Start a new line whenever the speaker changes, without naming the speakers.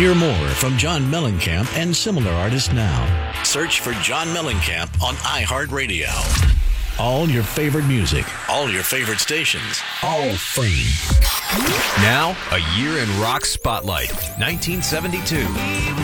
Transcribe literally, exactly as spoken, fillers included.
Hear more from John Mellencamp and similar artists now. Search for John Mellencamp on iHeartRadio. All your favorite music, all your favorite stations, all free.
Now, a year in rock spotlight, nineteen seventy-two.